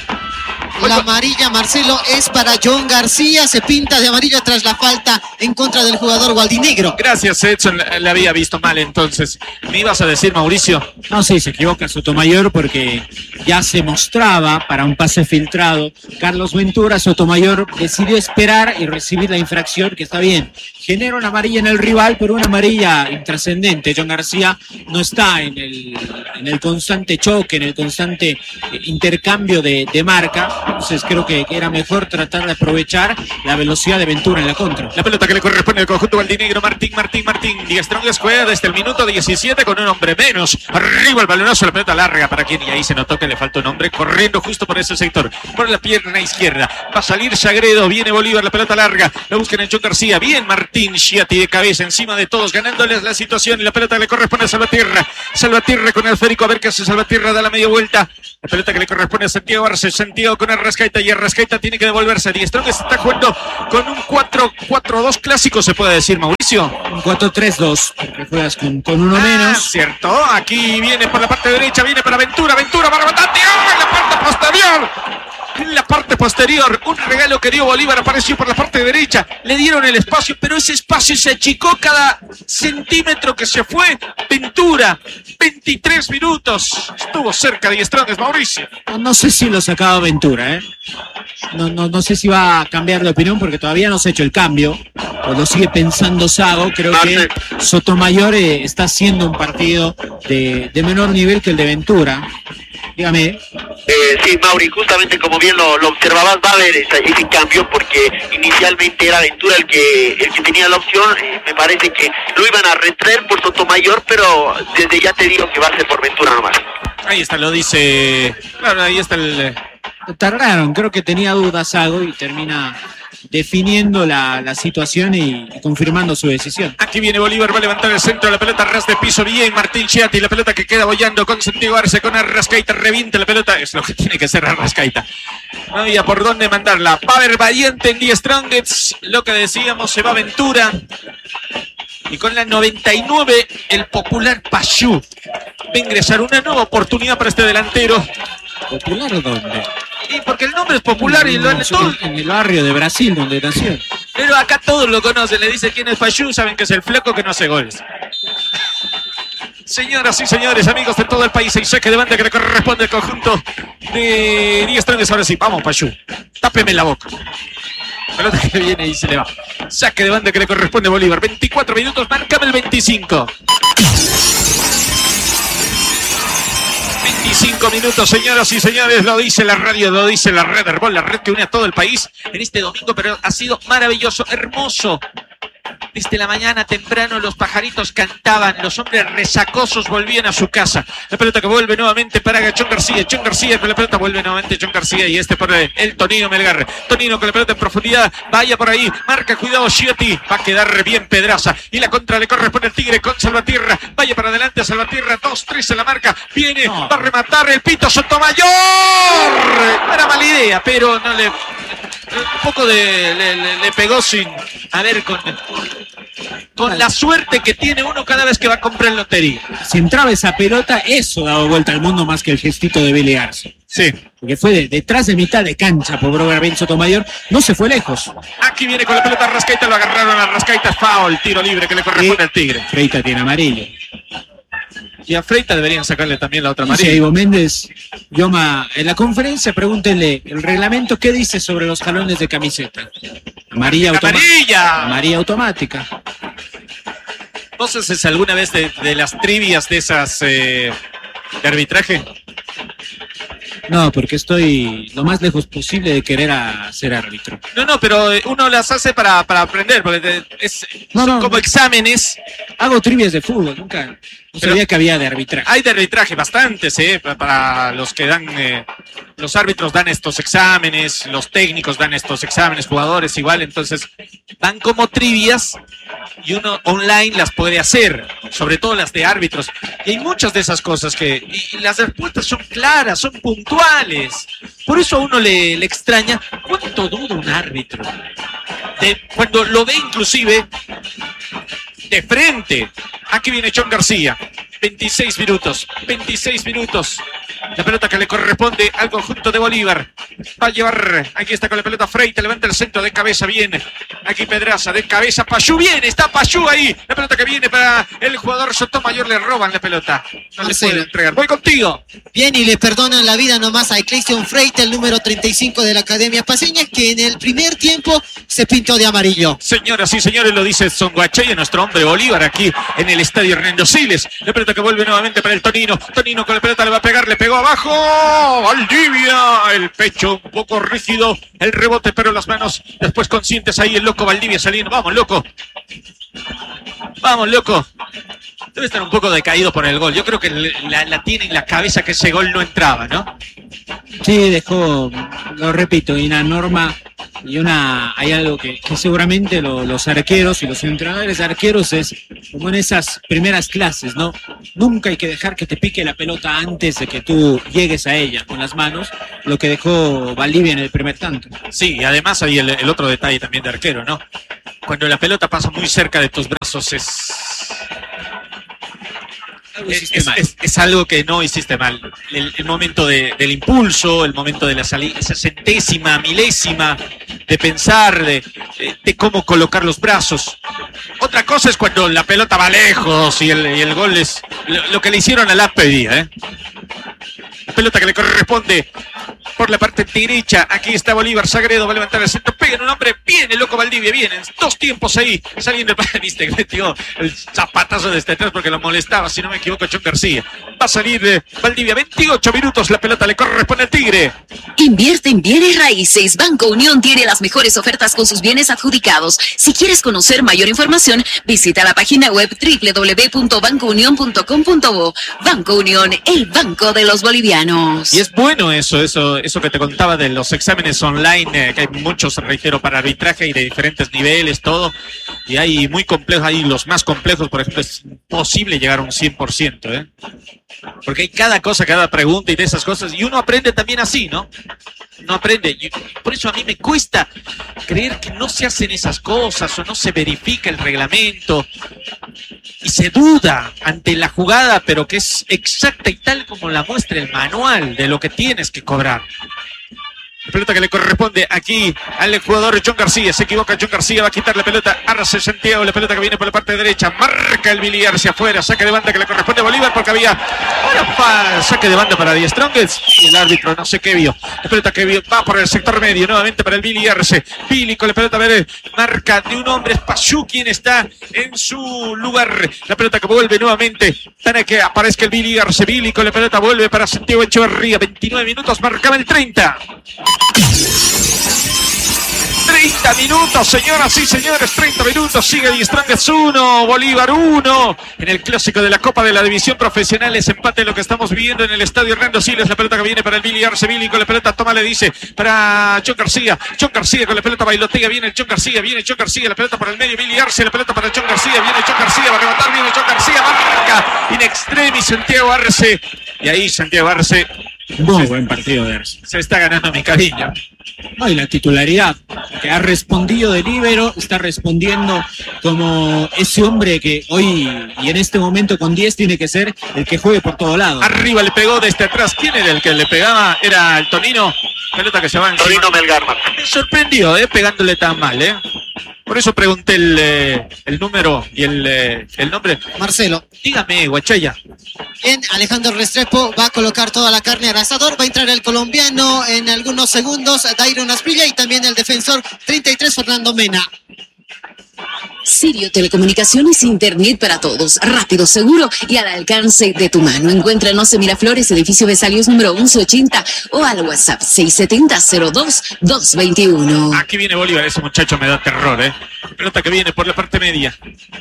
La amarilla, Marcelo, es para John García. Se pinta de amarilla tras la falta en contra del jugador gualdinegro.
Gracias, Edson. Le había visto mal entonces. ¿Me ibas a decir, Mauricio?
No, sí, se equivoca Sotomayor porque ya se mostraba para un pase filtrado. Carlos Ventura, Sotomayor decidió esperar y recibir la infracción, que está bien. Genera una amarilla en el rival, pero una amarilla intrascendente. John García no está en el, en el constante choque, en el constante eh, intercambio de, de marca. Entonces creo que, que era mejor tratar de aprovechar la velocidad de Ventura en la contra.
La pelota que le corresponde al conjunto gualdinegro. Martín, Martín, Martín. Die Strongest juega desde el minuto diecisiete con un hombre menos. Arriba el balonazo, la pelota larga para quien, y ahí se notó que le faltó un hombre corriendo justo por ese sector. Por la pierna izquierda. Va a salir Sagredo. Viene Bolívar, la pelota larga. Lo buscan en John García. Bien Martín Schiati de cabeza encima de todos, ganándoles la situación. Y la pelota que le corresponde a Salvatierra. Salvatierra con el esférico. A ver qué hace Salvatierra. Da la media vuelta. La pelota que le corresponde a Santiago Arce. Santiago con Arrascaita, y Arrascaita tiene que devolverse. Die Strongest está jugando con un cuatro cuatro dos clásico, se puede decir, Mauricio.
Un cuatro tres dos, porque juegas con, con uno
ah,
menos.
Cierto, aquí viene por la parte derecha, viene para Ventura, Ventura para Batante, ¡oh! En la parte posterior. En la parte posterior, un regalo que dio Bolívar apareció por la parte derecha. Le dieron el espacio, pero ese espacio se achicó cada centímetro que se fue. Ventura, veintitrés minutos. Estuvo cerca de Die Strongest, Mauricio.
No, no sé si lo sacaba Ventura, ¿eh? No, no, no sé si va a cambiar de opinión porque todavía no se ha hecho el cambio. O lo sigue pensando Sago. Creo que Sotomayor eh, está haciendo un partido de, de menor nivel que el de Ventura. Dígame.
Eh, sí, Mauri, justamente como bien lo, lo observabas, va a haber ese, ese cambio porque inicialmente era Ventura el que el que tenía la opción. Eh, me parece que lo iban a retraer por Sotomayor, pero desde ya te digo que va a ser por Ventura nomás.
Ahí está, lo dice. Claro, ahí está el.
Tardaron, creo que tenía dudas Sago y termina definiendo la, la situación y, y confirmando su decisión.
Aquí viene Bolívar, va a levantar el centro, la pelota ras de piso, bien Martín Schiati, la pelota que queda bollando con Santiago Arce, con Arrascaita, reviente la pelota, es lo que tiene que hacer Arrascaita. No había por dónde mandarla. Va a haber variante en Die Strongest, lo que decíamos, se va Ventura. Y con la noventa y nueve, el popular Pachú va a ingresar una nueva oportunidad para este delantero.
¿Popular dónde?
Y porque el nombre es popular y lo han todo.
En el barrio de Brasil donde nació.
Pero acá todos lo conocen, le dice quién es Pachú, saben que es el flaco que no hace goles. Señoras y señores, amigos de todo el país, hay saque de banda que le corresponde al conjunto de Die Strongest. Ahora sí, vamos Pachú, tápeme la boca. Pelota que viene y se le va. Saque de banda que le corresponde a Bolívar. veinticuatro minutos, márcame el veinticinco. cinco minutos, señoras y señores, lo dice la radio, lo dice la red Herbol, la red que une a todo el país en este domingo, pero ha sido maravilloso, hermoso. Desde la mañana temprano los pajaritos cantaban, los hombres resacosos volvían a su casa. La pelota que vuelve nuevamente para John García, John García, con la pelota vuelve nuevamente John García y este por el Tonino Melgar. Tonino con la pelota en profundidad, vaya por ahí, marca, cuidado Schiatti, va a quedar bien Pedraza y la contra le corresponde el Tigre con Salvatierra, vaya para adelante Salvatierra, dos tres en la marca, viene, no. va a rematar el Pito Sotomayor. No era mala idea, pero no le... un poco de le, le, le pegó sin a ver con con la suerte que tiene uno cada vez que va a comprar lotería.
Si entraba esa pelota, eso daba vuelta al mundo más que el gestito de Billy Arce.
Sí.
Porque fue de, detrás de mitad de cancha por Robert Sotomayor, no se fue lejos.
Aquí viene con la pelota Rascaita, lo agarraron a Rascaita, foul, tiro libre que le corresponde y al Tigre.
Freita tiene amarillo.
Y a Freita deberían sacarle también la otra amarilla.
Dice Ivo Méndez, Yoma, en la conferencia pregúntenle el reglamento, ¿qué dice sobre los jalones de camiseta? Amarilla automática.
¡Amarilla!
Amarilla automática.
¿Vos haces alguna vez de, de las trivias de esas eh, de arbitraje?
No, porque estoy lo más lejos posible de querer a ser árbitro.
No, no, pero uno las hace para, para aprender, porque es,
no,
son
no,
como
no.
exámenes.
Hago trivias de fútbol, nunca no
pero
sabía que había de arbitraje.
Hay de arbitraje bastantes, ¿eh? Para los que dan, eh, los árbitros dan estos exámenes, los técnicos dan estos exámenes, jugadores igual, entonces dan como trivias y uno online las puede hacer, sobre todo las de árbitros. Y hay muchas de esas cosas que, y, y las respuestas son claras, son puntuales. Por eso a uno le, le extraña cuánto duda un árbitro. De, cuando lo ve inclusive de frente. Aquí viene John García. veintiséis minutos. veintiséis minutos. La pelota que le corresponde al conjunto de Bolívar. Va a llevar. Aquí está con la pelota Freita. Levanta el centro de cabeza. Viene. Aquí Pedraza de cabeza. Payú viene. Está Payú ahí. La pelota que viene para el jugador Sotomayor. Le roban la pelota. No le puede entregar. Voy contigo.
Bien, y le perdonan la vida nomás a Eclesión Freita, el número treinta y cinco de la Academia Paceña, que en el primer tiempo se pintó de amarillo.
Señoras y señores, lo dice Son Guachey, nuestro hombre Bolívar, aquí en el estadio Hernando Siles. La pelota que vuelve nuevamente para el Tonino. Tonino con la pelota le va a pegar, le pegó abajo. Valdivia, el pecho un poco rígido, el rebote, pero las manos después conscientes ahí. El loco Valdivia saliendo. Vamos, loco. Vamos, loco. Debe estar un poco decaído por el gol. Yo creo que la, la tiene en la cabeza que ese gol no entraba, ¿no?
Sí, dejó, lo repito, y una norma y una hay algo que, que seguramente lo, los arqueros y los entrenadores de arqueros es como en esas primeras clases, ¿no? Nunca hay que dejar que te pique la pelota antes de que tú llegues a ella con las manos, lo que dejó Valdivia en el primer tanto.
Sí, y además hay el, el otro detalle también de arquero, ¿no? Cuando la pelota pasa muy cerca de tus brazos es... Es, es, es, es algo que no hiciste mal. El, el momento de, del impulso, el momento de la salida, esa centésima, milésima de pensar, de, de, de cómo colocar los brazos. Otra cosa es cuando la pelota va lejos y el, y el gol es lo, lo que le hicieron a la pedida, ¿eh? La pelota que le corresponde por la parte derecha. Aquí está Bolívar. Sagredo va a levantar el centro. Pega en un hombre. Viene loco Valdivia. Vienen dos tiempos ahí. Saliendo el... Viste que metió el zapatazo desde atrás porque lo molestaba. Si no me equivoco, John García. Va a salir eh, Valdivia. veintiocho minutos. La pelota le corresponde al Tigre.
Invierte en bienes raíces. Banco Unión tiene las mejores ofertas con sus bienes adjudicados. Si quieres conocer mayor información, visita la página web doble u doble u doble u punto banco unión punto com punto bo. Banco Unión, el banco de los bolivianos.
Y es bueno eso, eso, eso que te contaba de los exámenes online, eh, que hay muchos, reitero, para arbitraje y de diferentes niveles, todo. Y hay muy complejos, hay los más complejos, por ejemplo, es imposible llegar a un cien por ciento, ¿eh? Porque hay cada cosa, cada pregunta y de esas cosas, y uno aprende también así, ¿no? No aprende. Y por eso a mí me cuesta creer que no se hacen esas cosas o no se verifica el reglamento y se duda ante la jugada, pero que es exacta y tal como la muestra el manual de lo que tienes que cobrar. La pelota que le corresponde aquí al jugador John García. Se equivoca John García, va a quitar la pelota Arce Santiago. La pelota que viene por la parte derecha. Marca el Billy Arce afuera. Saque de banda que le corresponde a Bolívar porque había bueno, saque de banda para Die Strongest. Y el árbitro no sé qué vio. La pelota que vio, va por el sector medio nuevamente para el Billy Arce. Billy con la pelota, a ver, marca de un hombre. Es Pachú quien está en su lugar. La pelota que vuelve nuevamente. Para que aparezca el Billy Arce. Billy con la pelota vuelve para Santiago Echeverría. veintinueve minutos, marcaba el treinta. treinta minutos, señoras y señores, treinta minutos, sigue Die Strongest uno, Bolívar uno, en el clásico de la Copa de la División Profesional, es empate lo que estamos viviendo en el estadio Hernando Siles. La pelota que viene para el Billy Arce, Billy con la pelota, toma, le dice para John García, John García con la pelota, bailotea, viene el John García, viene John García, la pelota por el medio, Billy Arce, la pelota para John García, viene John García, va a rematar, viene John García, marca, in extremis Santiago Arce, y ahí Santiago Arce.
Muy buen partido de Arce.
Se está ganando mi cariño.
No, y la titularidad, que ha respondido de líbero, está respondiendo como ese hombre que hoy y en este momento con diez tiene que ser el que juegue por todo lado.
Arriba le pegó desde atrás. ¿Quién era el que le pegaba? Era el Tonino. Pelota que se va encima.
Tonino Melgar.
Me sorprendió, eh, pegándole tan mal, eh. Por eso pregunté el, eh, el número y el, eh, el nombre.
Marcelo.
Dígame, Guachaya.
Bien, Alejandro Restrepo va a colocar toda la carne al asador. Va a entrar el colombiano en algunos segundos, Dairon Asprilla, y también el defensor treinta y tres, Fernando Mena.
Sirio Telecomunicaciones, internet para todos, rápido, seguro y al alcance de tu mano. Encuéntranos en Miraflores, edificio Vesalios número once ochenta o al WhatsApp seis siete cero cero dos dos dos uno.
Aquí viene Bolívar, ese muchacho me da terror, eh. Pelota que viene por la parte media.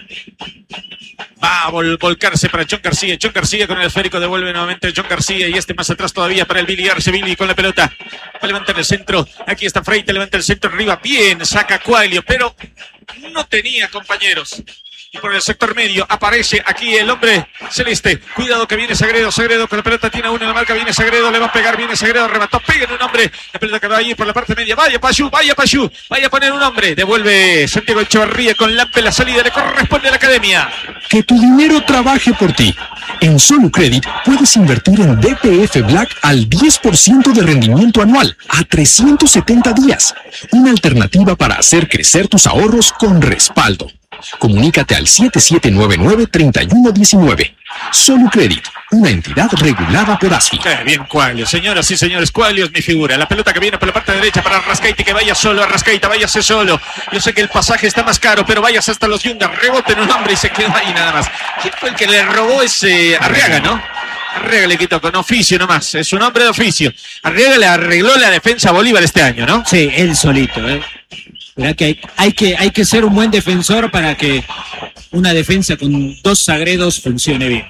Va a vol volcarse para John García. John García con el esférico devuelve nuevamente John García y este más atrás todavía para el Billy Arce. Billy con la pelota. Va a levantar el centro. Aquí está Freite, levanta el centro arriba. Bien, saca Cuaglio, pero no tenía compañeros. Y por el sector medio aparece aquí el hombre celeste. Cuidado que viene Sagredo. Sagredo con la pelota tiene uno en la marca. Viene Sagredo, le va a pegar. Viene Sagredo, remató. Pega en un hombre. La pelota que va a ir por la parte media. Vaya Pachú, vaya Pachú. Vaya a poner un hombre. Devuelve Santiago Echeverría con Lampe. La salida le corresponde a la academia.
Que tu dinero trabaje por ti. En Solucredit puedes invertir en D P F Black al diez por ciento de rendimiento anual a trescientos setenta días. Una alternativa para hacer crecer tus ahorros con respaldo. Comunícate al siete siete nueve nueve, tres uno uno nueve. Solucredit, una entidad regulada por ASFI.
Qué bien Cuaglio, señoras y señores, Cuaglio es mi figura. La pelota que viene por la parte derecha para Arrascaita, que vaya solo, Arrascaita, váyase solo. Yo sé que el pasaje está más caro, pero vayas hasta los Yungas, rebote en un hombre y se quedó ahí nada más. ¿Quién fue el que le robó ese Arriaga, no? Arriaga le quitó con oficio nomás, es un hombre de oficio. Arriaga le arregló la defensa a Bolívar este año, ¿no?
Sí, él solito, ¿eh? ¿Verdad que hay, hay que hay que ser un buen defensor para que una defensa con dos Sagredos funcione bien?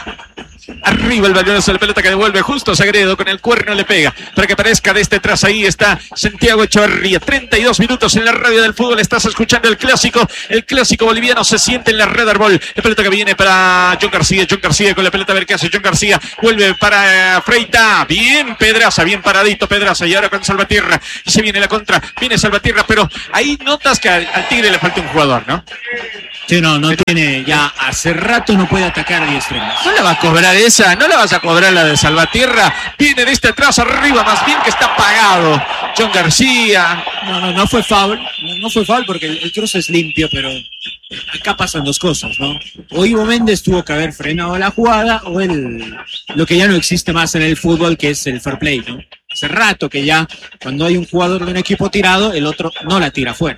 Arriba el balonazo, la pelota que devuelve justo Sagredo, con el cuerno le pega para que aparezca desde atrás. Ahí está Santiago Echeverría. treinta y dos minutos en la radio del fútbol. Estás escuchando el clásico. El clásico boliviano se siente en la Red Arbol. La pelota que viene para John García. John García con la pelota, a ver qué hace John García. Vuelve para Freita. Bien Pedraza, bien paradito Pedraza. Y ahora con Salvatierra. Y se viene la contra. Viene Salvatierra, pero ahí notas que al, al Tigre le falta un jugador, ¿no?
Sí, no, no tiene, ya hace rato no puede atacar a Die Strongest.
No le va a cobrar esa, no le vas a cobrar la de Salvatierra. Viene de este atrás arriba, más bien que está pagado John García.
No, no, no fue foul, no, no fue foul porque el, el cruce es limpio, pero acá pasan dos cosas, ¿no? O Ivo Méndez tuvo que haber frenado la jugada, o el lo que ya no existe más en el fútbol, que es el fair play, ¿no? Hace rato que ya cuando hay un jugador de un equipo tirado, el otro no la tira fuera.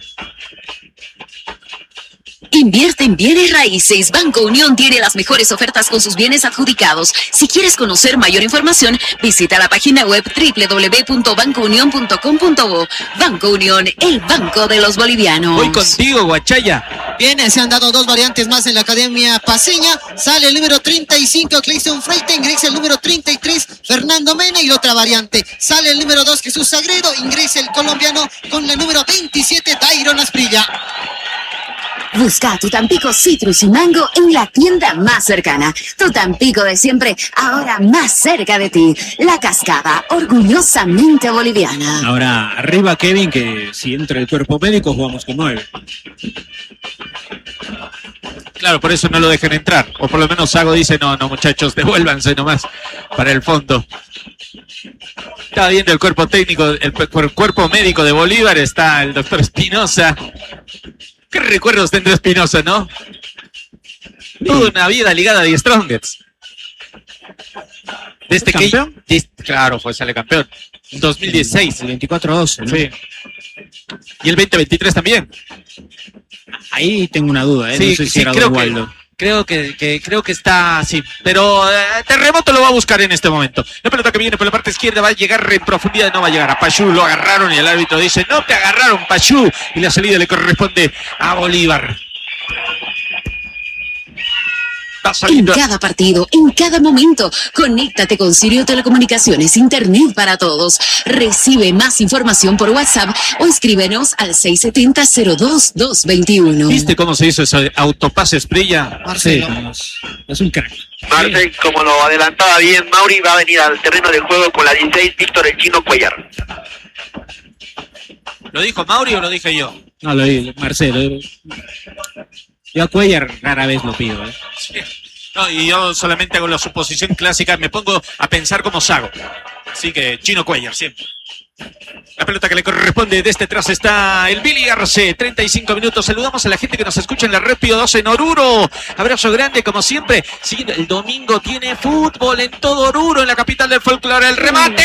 Invierte en bienes raíces. Banco Unión tiene las mejores ofertas con sus bienes adjudicados. Si quieres conocer mayor información, visita la página web doble u doble u doble u punto banco unión punto com punto bo. Banco Unión, el banco de los bolivianos.
Voy contigo, Guachaya.
Bien, se han dado dos variantes más en la academia paseña. Sale el número treinta y cinco, Clayson Freite, ingresa el número treinta y tres, Fernando Mena, y la otra variante. Sale el número dos, Jesús Sagredo, ingresa el colombiano con la número veintisiete, Dairon Asprilla.
Busca tu Tampico Citrus y Mango en la tienda más cercana. Tu Tampico de siempre, ahora más cerca de ti. La Cascada, orgullosamente boliviana.
Ahora, arriba Kevin, que si entra el cuerpo médico jugamos con nueve.
Claro, por eso no lo dejan entrar. O por lo menos Sago dice, no, no muchachos, devuélvanse nomás para el fondo. Estaba viendo el cuerpo técnico, el, el cuerpo médico de Bolívar, está el doctor Espinosa. ¿Qué recuerdos tendrá Espinosa, no? Sí. Toda una vida ligada a The Strongest. Desde que,
¿Campeón?
de, claro, fue sale campeón. En dos mil dieciséis.
El veinticuatro doce, ¿no?
Sí. Y el veinte veintitrés también.
Ahí tengo una duda, ¿eh?
Sí,
no sé si
sí,
era
creo
Don
que,
Waldo.
creo que, que creo que está sí, pero eh, Terremoto lo va a buscar en este momento. La pelota que viene por la parte izquierda va a llegar en profundidad, no va a llegar a Pachú, lo agarraron y el árbitro dice, no te agarraron, Pachú, y la salida le corresponde a Bolívar.
En cada partido, en cada momento, conéctate con Sirio Telecomunicaciones, Internet para todos. Recibe más información por WhatsApp o escríbenos al seis siete cero, cero dos dos dos uno.
¿Viste cómo se hizo ese autopase Esprilla?
Marcelo. Sí, es un crack.
Marcel, como lo adelantaba bien Mauri, va a venir al terreno del juego con la dieciséis, Víctor el Chino Cuellar.
¿Lo dijo Mauri o lo dije yo?
No, lo digo, Marcelo. Yo a Cuellar rara vez lo pido, ¿eh?
Sí. No, y yo solamente hago la suposición clásica, me pongo a pensar como Sago. Así que Chino Cuellar, siempre. La pelota que le corresponde, desde atrás está el Billy Arce, treinta y cinco minutos. Saludamos a la gente que nos escucha en la Red Pío doce en Oruro. Abrazo grande, como siempre. Siguiendo, el domingo tiene fútbol en todo Oruro, en la capital del folclore. El remate.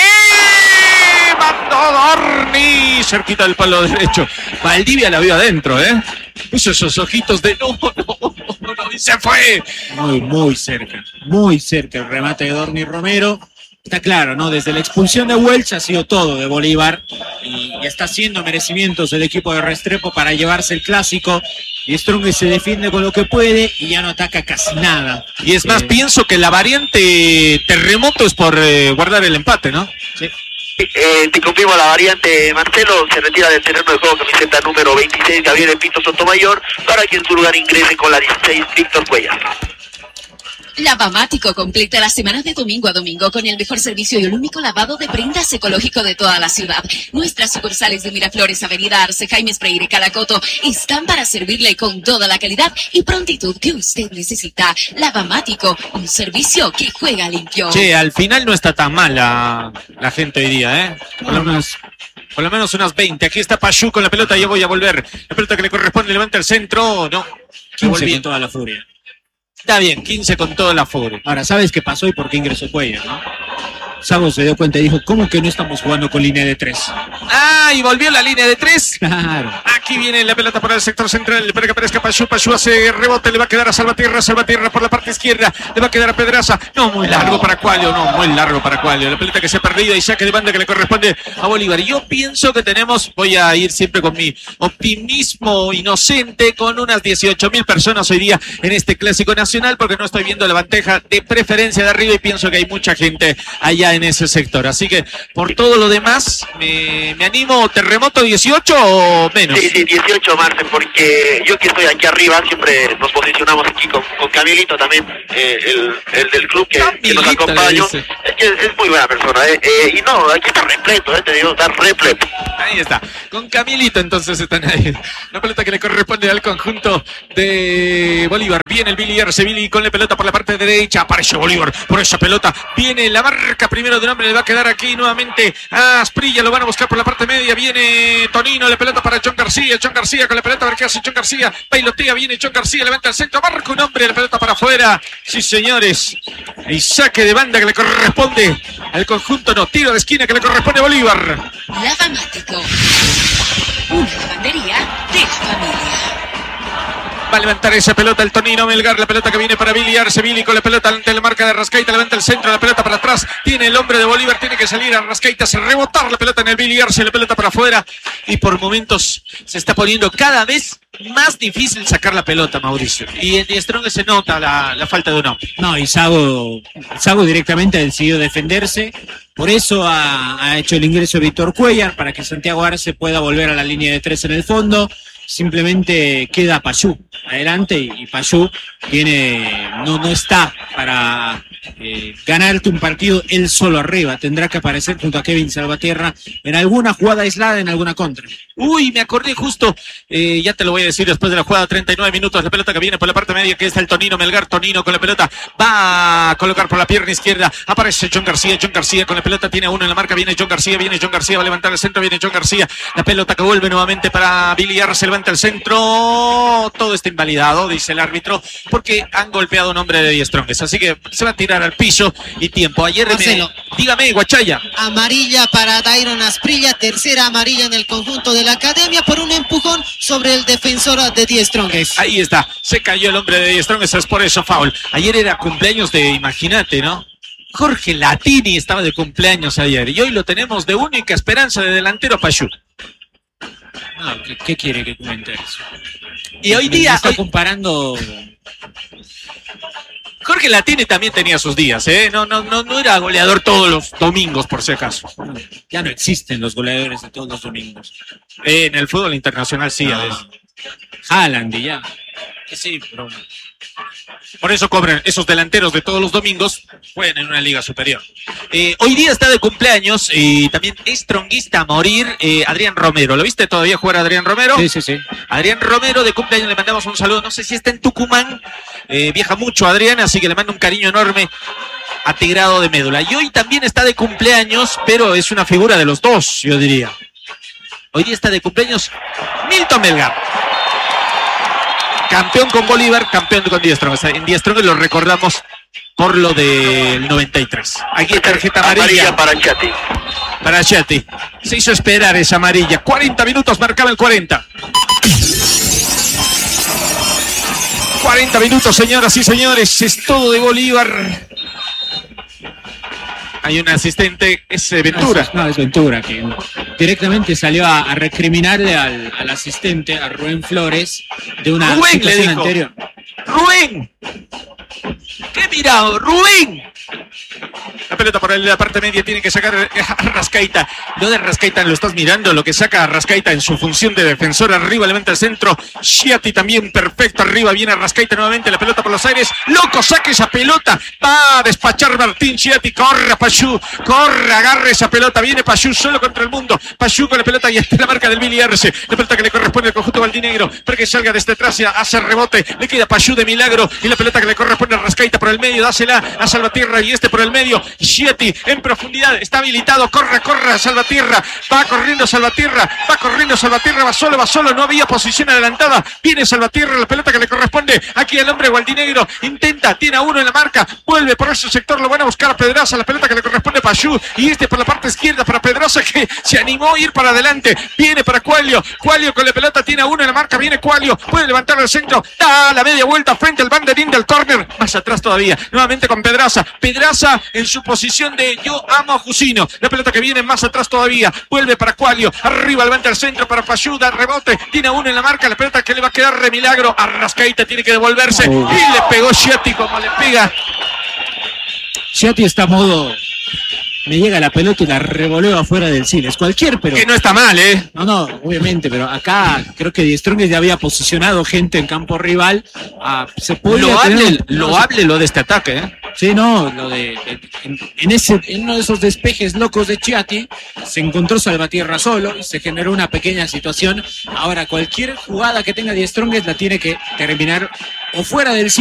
Mandó Dorni, cerquita del palo derecho. Valdivia la vio adentro, ¿eh? Puso esos ojitos de no, no, no, no, y se fue.
Muy, muy cerca, muy cerca el remate de Dorni Romero. Está claro, ¿no? Desde la expulsión de Welch ha sido todo de Bolívar y, y está haciendo merecimientos el equipo de Restrepo para llevarse el clásico. Y Strong se defiende con lo que puede y ya no ataca casi nada.
Y es más, eh, pienso que la variante Terremoto es por eh, guardar el empate, ¿no?
Sí.
Eh, te confirmo la variante, Marcelo se retira del terreno de juego camiseta número veintiséis, Gabriel Pinto Sotomayor, para que en su lugar ingrese con la dieciséis, Víctor Cuellar.
Lavamático completa la semana de domingo a domingo con el mejor servicio y el único lavado de prendas ecológico de toda la ciudad. Nuestras sucursales de Miraflores, Avenida Arce, Jaime Freire y Calacoto están para servirle con toda la calidad y prontitud que usted necesita. Lavamático, un servicio que juega limpio.
Che, al final no está tan mal la, la gente hoy día, ¿eh? Por lo menos... Por lo menos unas veinte. Aquí está Pachú con la pelota. Yo voy a volver. La pelota que le corresponde. Levanta el centro. No.
quince con toda la furia.
Está bien, quince con toda la furia.
Ahora, ¿sabes qué pasó y por qué ingresó Cuellar, no? Sago se dio cuenta y dijo, ¿cómo que no estamos jugando con línea de tres?
¡Ah! Y volvió la línea de tres.
Claro.
Aquí viene la pelota para el sector central. Para que aparezca Pachú. Pachú hace rebote. Le va a quedar a Salvatierra. Salvatierra por la parte izquierda. Le va a quedar a Pedraza. No, muy largo para Cualio. No, muy largo para Cualio. La pelota que se ha perdido y saque de banda que le corresponde a Bolívar. Yo pienso que tenemos, voy a ir siempre con mi optimismo inocente, con unas dieciocho mil personas hoy día en este clásico nacional, porque no estoy viendo la bandeja de preferencia de arriba y pienso que hay mucha gente allá en ese sector. Así que por todo lo demás, me, me animo. ¿Terremoto dieciocho o menos?
Sí, sí, dieciocho, Marcel, porque yo que estoy aquí arriba, siempre nos posicionamos aquí con, con Camilito también, eh, el, el del club que, que nos acompaña. Es, es muy buena persona, eh, eh, y no, aquí está repleto, eh, te digo, está repleto.
Ahí está, con Camilito entonces están ahí. La pelota que le corresponde al conjunto de Bolívar. Viene el Billy Arce, Billy con la pelota por la parte derecha, aparece Bolívar por esa pelota. Viene la marca primero de un hombre, le va a quedar aquí nuevamente a Asprilla, lo van a buscar por la parte media. Viene Tonino, la pelota para John García. John García con la pelota, a ver qué hace John García. Bailotea, viene John García, levanta el centro, marca un hombre, la pelota para afuera. Sí, señores. Y saque de banda que le corresponde al conjunto, no, tiro de esquina que le corresponde a Bolívar.
Lavamático, una lavandería de la familia.
Va a levantar esa pelota el Tonino Melgar, la pelota que viene para Billy Arce. Billy con la pelota ante la marca de Rascaita, levanta el centro, la pelota para atrás. Tiene el hombre de Bolívar, tiene que salir a Rascaita, se rebotar la pelota en el Billy Arce, la pelota para afuera. Y por momentos se está poniendo cada vez más difícil sacar la pelota, Mauricio. Y en Strong se nota la, la falta de un hombre.
No, y Sago, Sago directamente ha decidido defenderse. Por eso ha, ha hecho el ingreso de Víctor Cuellar, para que Santiago Arce pueda volver a la línea de tres en el fondo. simplemente queda Payú adelante y, y Payú tiene, no, no está para eh, ganarte un partido él solo arriba. Tendrá que aparecer junto a Kevin Salvatierra en alguna jugada aislada, en alguna contra.
Uy, me acordé justo, eh, ya te lo voy a decir después de la jugada, treinta y nueve minutos, la pelota que viene por la parte media, que está el Tonino Melgar. Tonino con la pelota, va a colocar por la pierna izquierda, aparece John García, John García con la pelota, tiene uno en la marca, viene John García, viene John García, va a levantar el centro, viene John García, la pelota que vuelve nuevamente para Billy Arce, levanta el centro, todo está invalidado, dice el árbitro, porque han golpeado a un hombre de Die Strongest, así que se va a tirar al piso y tiempo. Ayer me... dígame, Guachaya.
Amarilla para Dairon Asprilla, tercera amarilla en el conjunto de la academia por un empujón sobre el defensor de Die Strongest.
Ahí está, se cayó el hombre de Die Strongest, es por eso foul. Ayer era cumpleaños de, imagínate, ¿no? Jorge Latini estaba de cumpleaños ayer y hoy lo tenemos de única esperanza de delantero Payú.
No, ¿qué, ¿qué quiere que cuente eso?
Y hoy día...
está
hoy...
comparando...
Jorge Latini también tenía sus días, ¿eh? No, no, no, no era goleador todos los domingos, por si acaso.
Ya no existen los goleadores de todos los domingos.
Eh, en el fútbol internacional sí,
no.
a veces.
Haaland y ya. Sí, pero...
Por eso cobran esos delanteros de todos los domingos, juegan en una liga superior. Eh, hoy día está de cumpleaños y también es stronguista a morir eh, Adrián Romero. ¿Lo viste todavía jugar a Adrián Romero?
Sí, sí, sí.
Adrián Romero de cumpleaños, le mandamos un saludo. No sé si está en Tucumán, eh, viaja mucho Adrián, así que le mando un cariño enorme a Tigrado de Médula. Y hoy también está de cumpleaños, pero es una figura de los dos, yo diría. Hoy día está de cumpleaños Milton Melgar. Campeón con Bolívar, campeón con Die Strongest. En Die Strongest lo recordamos por lo del noventa y tres. Aquí tarjeta amarilla.
Amarilla para Chati.
Para Chati. Se hizo esperar esa amarilla. cuarenta minutos, marcaba el cuarenta. cuarenta minutos, señoras y señores. Es todo de Bolívar. Hay un asistente, es Ventura.
No, es Ventura, que directamente salió a, a recriminarle al, al asistente, a Rubén Flores, de una
Rubén,
situación
le dijo.
anterior.
¡Rubén! ¿Qué mirado? ¡Rubén! La pelota por la parte media tiene que sacar a Rascaita. Lo de Rascaita lo estás mirando, lo que saca a Rascaita en su función de defensor. Arriba levanta el centro. Chiati también perfecto. Arriba viene Rascaita nuevamente. La pelota por los aires. Loco, saque esa pelota. Va a despachar Martín Chiati. Corre Payú. Corre, agarre esa pelota. Viene Payú solo contra el mundo. Payú con la pelota y está la marca del Billy Arce. La pelota que le corresponde al conjunto baldinegro. Para que salga desde atrás y hace rebote. Le queda Payú de milagro. Y la pelota que le corresponde a Rascaita por el medio. Dásela a Salvatierra y este por el medio. Chiati en profundidad, está habilitado, corre, corre Salvatierra, va corriendo Salvatierra, va corriendo Salvatierra, va solo, va solo, no había posición adelantada, viene Salvatierra, la pelota que le corresponde aquí al hombre gualdinegro, intenta, tiene a uno en la marca, vuelve por ese sector, lo van a buscar a Pedraza, la pelota que le corresponde a Payú, y este por la parte izquierda para Pedraza que se animó a ir para adelante, viene para Cualio, Cualio con la pelota, tiene a uno en la marca, viene Cualio, puede levantar el centro, da la media vuelta frente al banderín del córner, más atrás todavía, nuevamente con Pedraza, Pedraza en su posición de yo amo a Jusino. La pelota que viene más atrás todavía. Vuelve para Cualio. Arriba levanta el centro para Payú. Da rebote. Tiene a uno en la marca. La pelota que le va a quedar de milagro. A Rascaita tiene que devolverse. Oh. Y le pegó Chiati como le pega.
Chiati está a modo... Me llega la pelota y la revoleo afuera del Siles. Cualquier, pero...
Que no está mal, ¿eh?
No, no, obviamente, pero acá creo que Die Strongest ya había posicionado gente en campo rival. Ah, se puede
lo hable,
tener...
lo no, hable lo de este ataque, ¿eh?
Sí, no, lo de... En, en, ese, en uno de esos despejes locos de Chiati, se encontró Salvatierra solo y se generó una pequeña situación. Ahora, cualquier jugada que tenga Die Strongest la tiene que terminar o fuera del